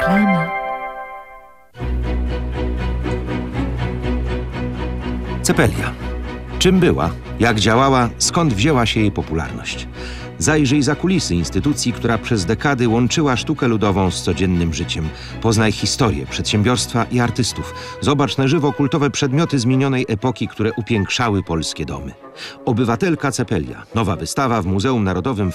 Reklama. Cepelia. Czym była, jak działała, skąd wzięła się jej popularność? Zajrzyj za kulisy instytucji, która przez dekady łączyła sztukę ludową z codziennym życiem. Poznaj historię, przedsiębiorstwa i artystów. Zobacz na żywo kultowe przedmioty z minionej epoki, które upiększały polskie domy. Obywatelka Cepelia. Nowa wystawa w Muzeum Narodowym